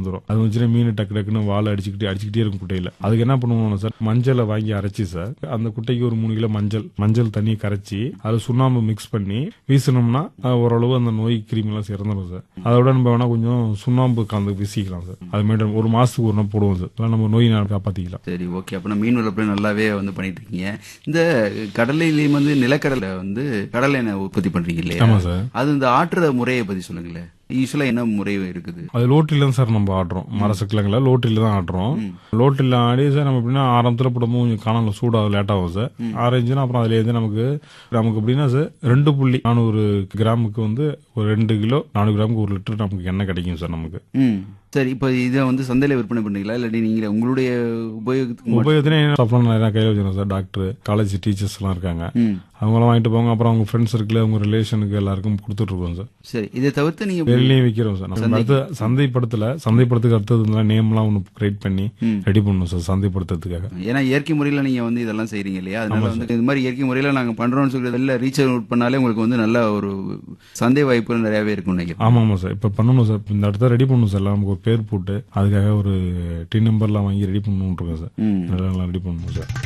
வந்துடும். அது வந்துச்சுன்னா மீன் டக்கு டக்குன்னு வாழை அடிச்சுக்கிட்டே இருக்கும் குட்டையில. அதுக்கு என்ன பண்ணுவோம் சார், மஞ்சளை வாங்கி அரைச்சி சார், அந்த குட்டைக்கு ஒரு 3 கிலோ மஞ்சள் தண்ணியை கரைச்சி அது சுண்ணாம்பு மிக்ஸ் பண்ணி வீசணும்னா ஓரளவு அந்த நோய் கிருமி எல்லாம் இறந்துடும் சார். அதோட நம்ம வேணா கொஞ்சம் சுண்ணாம்பு கலந்து வீசிக்கலாம் சார். அது மாதிரி ஒரு மாசத்துக்கு ஒரு நாள் போடுவோம் சார். நம்ம நோய் காப்பாத்திக்கலாம். சரி, ஓகே. அப்ப மீன் வளர்ப்பு நல்லாவே பண்ணிட்டு இருக்கீங்க. இந்த கடலையிலேயும் நிலக்கடலை கடலை எண்ணெய் உற்பத்தி பண்றீங்க இல்லையா? ஆமா சார். அது இந்த ஆட்டுற முறையை பத்தி சொல்லுங்களேன். யூஸ்வலா என்ன முறை இருக்குது? அது லோட்டில தான் சார் நம்ம ஆடுறோம். மரசக்கிழங்குல லோட்டில தான் ஆடுறோம். லோட்டில ஆடி சார் நம்ம எப்படின்னா ஆரம்பத்துல போடும்போது கொஞ்சம் காணல சூடாக லேட் ஆகும் சார். ஆரஞ்சுன்னா அப்புறம் அதுல இருந்து நமக்கு எப்படின்னா சார் 2.4 கிராமுக்கு ஒரு 2 கிலோ 4 கிராமுக்கு 1 லிட்டர் நமக்கு எண்ணெய் கிடைக்கும் சார் நமக்கு. சரி, இப்ப இதை சந்தையில விற்பனை பண்ணீங்களா இல்லாட்டி நீங்க உங்களுடைய உபயோகத்தினே நிறைய கையில வச்சிருக்கோம் சார். டாக்டர், காலேஜ் டீச்சர்ஸ் எல்லாம் இருக்காங்க, அவங்களாம் வாங்கிட்டு போவாங்க. அப்புறம் அவங்க ஃப்ரெண்ட்ஸ் இருக்குல்ல, அவங்க ரிலேஷனுக்கு எல்லாருக்கும் கொடுத்துட்டு இருக்கோம் சார். சரி, இதை தவிர்த்து நீங்க வெளியே விற்கிறோம் சார். நம்ம அடுத்து சந்தைப்படுத்துக்கு அடுத்தது நேம் எல்லாம் ஒன்று கிரியேட் பண்ணி ரெடி பண்ணணும் சார் சந்தைப்படுத்துறதுக்காக. ஏன்னா இயற்கை முறையில நீங்க இதெல்லாம் செய்றீங்க இல்லையா? அதனால இந்த மாதிரி இயற்கை முறையில நாங்க பண்றோம்னு சொல்றது இல்ல, ரீச் அவுட் பண்ணாலே உங்களுக்கு நல்ல ஒரு சந்தை வாய்ப்புகள் நிறையவே இருக்கும் நினைக்கிறேன். ஆமா சார். இப்ப பண்ணணும் சார். இந்த இடத்த ரெடி பண்ணணும் சார். நமக்கு ஒரு பேர் போட்டு அதுக்காக ஒரு டின் நம்பர்லாம் வாங்கி ரெடி பண்ணணும் சார். நல்லா ரெடி பண்ணணும் சார்.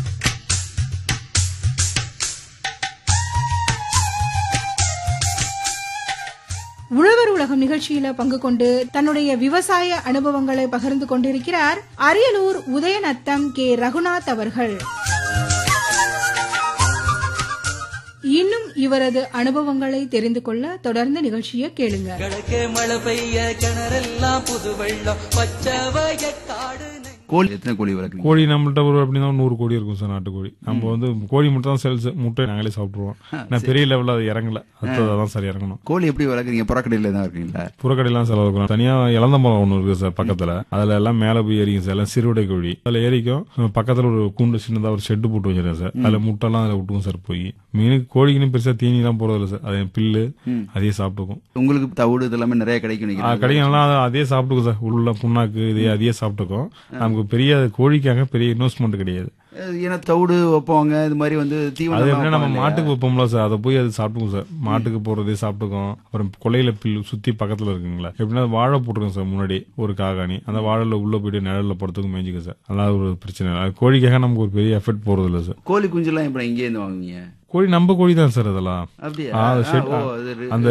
உழவர் உலகம் நிகழ்ச்சியில பங்கு கொண்டு தன்னுடைய விவசாய அனுபவங்களை பகிர்ந்து கொண்டிருக்கிறார் அரியலூர் உதயநத்தம் கே. ரகுநாத் அவர்கள். இன்னும் இவரது அனுபவங்களை தெரிந்து கொள்ள தொடர்ந்து நிகழ்ச்சியை கேளுங்க. மழை பெய்ய கிணறெல்லாம் புது வெள்ளம் பச்சை காடு. எத்தனை கோழி வளர்க்குறீங்க? கோழி நம்மள்ட்ட அப்படின்னா 100 கோழி இருக்கும் சார். நாட்டுக்கோழி நம்ம கோழி மட்டும் தான் சேல்ஸ். முட்டை நாங்களே சாப்பிட்டுருவோம். நான் பெரிய லெவலில் அது இறங்கல. அதான் சார் இறங்கணும். கோழி எப்படி வளர்க்குறீங்க? புறக்கடையில தான் இருக்கீங்களா? புறக்கடையெல்லாம் செலவு இருக்கும். தனியா இளந்தம்பழம் ஒன்று இருக்கு சார் பக்கத்துல. அதுல எல்லாம் மேல போய் ஏறிக்கும் சார். எல்லாம் சிறுவிடை கோழி. அதுல ஏறிக்கும். பக்கத்துல ஒரு கூண்டு சின்னதா ஒரு ஷெட்டு போட்டு வச்சிருக்கேன் சார். அதுல முட்டைலாம் அதுல விட்டுக்கும் சார். போய் மீனுக்கு கோழிக்குன்னு பெருசா தீனி எல்லாம் போறதில்ல சார். அது பில்லு அதே சாப்பிட்டுக்கும். உங்களுக்கு தவிடு இதெல்லாமே நிறைய கிடைக்கும். நல்லா அதே சாப்பிட்டுக்கும் சார். உள்ள புண்ணாக்கு அதே சாப்பிட்டுக்கும். நமக்கு பெரிய கோழிக்காக பெரிய இன்வெஸ்ட்மெண்ட் கிடையாது. ஏன்னா தவிடு வைப்பாங்க, இது மாதிரி தீவனம் நம்ம மாட்டுக்கு வைப்போம்ல சார். அதை போய் அது சாப்பிட்டுக்கும் சார். மாட்டுக்கு போறதே சாப்பிட்டுக்கும். அப்புறம் கொலையில பில்லு சுத்தி பக்கத்துல இருக்குங்களா, எப்படின்னா வாழை போட்டுருக்கோம் சார். முன்னாடி ஒரு காகாணி அந்த வாழைல உள்ள போயிட்டு நிழல்ல படுத்துக்கும் மேய்ச்சிக்கும் சார். அதெல்லாம் ஒரு பிரச்சனை இல்லை. கோழிக்காக நமக்கு ஒரு பெரிய எஃபெக்ட் போறது இல்லை சார். கோழி குஞ்சு எல்லாம் இப்ப எங்கே இருந்து வாங்குவீங்க? கோழி நம்ம கோழி தான் சார். அதெல்லாம் அந்த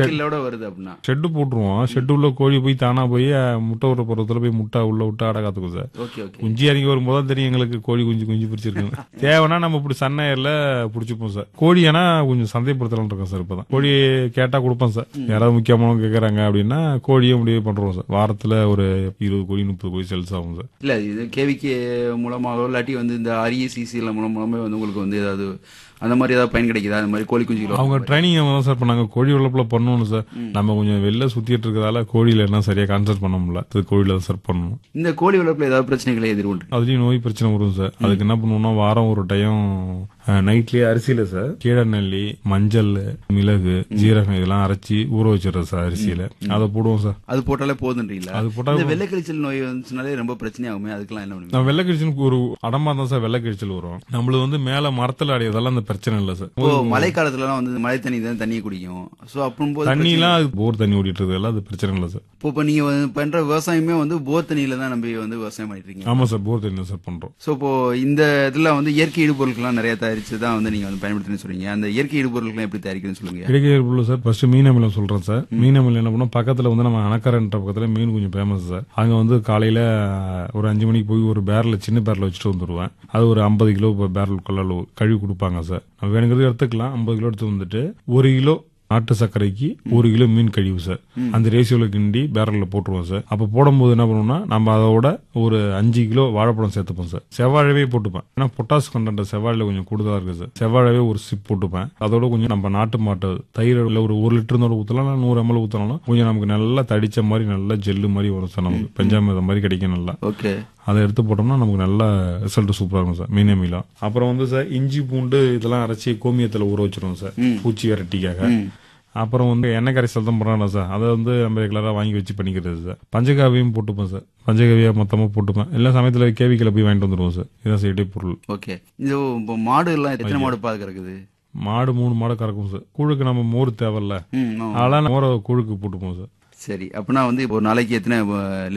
ஷெட்டு போட்டுருவோம். ஷெட்டு உள்ள கோழி போய் தானா போய் முட்டை விட போறதுல போய் முட்டை உள்ள விட்டு அடை காத்துக்கும் சார். குஞ்சு இறங்கி வரும்போது தெரியும் எங்களுக்கு கோழி குஞ்சு பிடிச்சிருக்கு. தேவைன்னா நம்ம இப்படி சன்னையர்ல பிடிச்சிப்போம் சார். கோழி ஆனா கொஞ்சம் சந்தைப்படுத்தலாம் இருக்கோம் சார். இப்பதான் கோழி கேட்டா கொடுப்போம் சார். யாராவது முக்கியமான கேட்கறாங்க அப்படின்னா கோழியை முடிவு பண்றோம் சார். வாரத்துல ஒரு 20 கோழி 30 கோழி சேல்ஸ் ஆகும் சார். இல்ல இது கேவிகே மூலமாக இல்லாட்டி இந்த RECC மூலமாவே உங்களுக்கு ஏதாவது அந்த மாதிரி ஏதாவது பயன் கிடைக்குதா? அந்த மாதிரி கோழி குஞ்சு அவங்க ட்ரைனிங் தான் சார் பண்ணாங்க. கோழி வளர்ப்புல பண்ணணும் சார். நம்ம கொஞ்சம் வெளில சுத்திட்டு இருக்கிறதால கோழியில என்ன சரியா கான்சென்ட்ரேட் பண்ண முடியல. கோழியில தான் சார் பண்ணணும். இந்த கோழி வளர்ப்புல ஏதாவது பிரச்சனைகளை எதிர்கொண்டு அதுலயும் நோய் பிரச்சனை வரும் சார். அதுக்கு என்ன பண்ணுவோம்னா வாரம் ஒரு டைம் நைட்லயே அரிசியில சார் கீழநெல்லி, மஞ்சள், மிளகு, ஜீரகம் இதெல்லாம் அரைச்சி ஊற வச்சிடறோம் சார் அரிசியில. அதை போடுவோம் சார். அது போட்டாலே போதுன்றீங்களா? அது போட்டாலே வெள்ளைக்கிழிச்சல் நோய் வந்துச்சுனாலே ரொம்ப பிரச்சனை ஆகுமே. அதுக்கெல்லாம் என்ன பண்ணுவீங்க? நம்ம வெள்ளைக்கிழிச்சலுக்கு ஒரு அடம்பா தான் சார் வெள்ளைக்கிழிச்சல் வரும். நம்மளுக்கு மேல மரத்துல அடையதெல்லாம் அந்த பிரச்சனை இல்ல சார். மழை காலத்துல எல்லாம் மழை தண்ணி தான் தண்ணியை குடிக்கும். சோ அப்போ தண்ணி எல்லாம் போர் தண்ணி ஓடிட்டு இருக்கு. அது பிரச்சனை இல்ல சார். இப்போ நீங்க பண்ற விவசாயமே போர் தண்ணியில தான் நம்ம விவசாயம் பண்ணிட்டு இருக்கீங்க. ஆமா சார், போர் தண்ணி சார் பண்றோம். சோ இப்போ இந்த இதுல இயற்கை இடுபொருட்கள் நிறைய தயாரிச்சு தான் நீங்க பயன்படுத்துன்னு சொல்றீங்க. அந்த இயற்கை இடுபொருட்கள் எப்படி தயாரிக்கிறேன்னு சொல்லுங்க. இயற்கை இடுபொருள் சார் ஃபர்ஸ்ட் மீனமிலம் சொல்றேன் சார். மீனமிலம் என்ன பண்ணோம், பக்கத்துல நம்ம அணக்கரன்ற பக்கத்துல மீன் கொஞ்சம் ஃபேமஸ் சார். அங்க காலையில ஒரு 5 மணிக்கு போய் ஒரு பேரல சின்ன பேரல வச்சுட்டு வந்துருவேன். அது ஒரு 50 கிலோ பேரல் கழுவி கொடுப்பாங்க சார். வேணுங்கிறது எடுத்துக்கலாம். 50 கிலோ எடுத்து வந்துட்டு 1 கிலோ நாட்டு சர்க்கரைக்கு 1 கிலோ மீன் கழிவு சார். அந்த ரேஷியோல கிண்டி பேரல்ல போட்டுருவோம் சார். அப்ப போடும்போது என்ன பண்ணுவோம்னா நம்ம அதோட ஒரு 5 கிலோ வாழைப்பழம் சேர்த்துப்போம் சார். செவ்வாழவே போட்டுப்பேன். ஏன்னா பொட்டாஸ் கண்டென்ட் செவ்வாழைல கொஞ்சம் கூடுதலா இருக்கு சார். செவ்வாழவே ஒரு சிப் போட்டுப்பேன். அதோட கொஞ்சம் நம்ம நாட்டு மாட்டு தயிர் ஒரு 1 லிட்டர் ஊத்தலாம், 100 ml ஊத்தலாம். கொஞ்சம் நமக்கு நல்லா தடிச்ச மாதிரி நல்லா ஜெல்லு மாதிரி வரும் சார். நமக்கு பெஞ்சாமிரதம் மாதிரி கிடைக்கும் நல்லா. ஓகே, அதை எடுத்து போட்டோம்னா நமக்கு நல்ல ரிசல்ட் சூப்பரா இருக்கும் சார். மீன் அமிலம் அப்புறம் சார் இஞ்சி பூண்டு இதெல்லாம் அரைச்சி கோமியத்துல ஊற வச்சிருவோம் சார் பூச்சி விரட்டிக்காக. அப்புறம் எண்ணெய் கரைசல் தான் போடுறாங்க சார். அதை நம்ம ரெகுலரா வாங்கி வச்சு பண்ணிக்கிறது சார். பஞ்சகாவியும் போட்டுப்போம் சார். பஞ்சகாவியா மொத்தமா போட்டுப்பேன். எல்லா சமயத்துல கேவிக்கல போய் வாங்கிட்டு வந்துருவோம் சார். இதான் செய்ய பொருள். ஓகே, இது மாடு எல்லாம் எத்தனை மாடு பால் கறக்குது? மாடு 3 மாடு கறக்கும் சார். கூழுக்கு நம்ம மோர் தேவையில்ல, அதெல்லாம் மோரை கூழுக்கு போட்டுப்போம் சார். சரி, அப்படின்னா ஒரு நாளைக்கு எத்தனை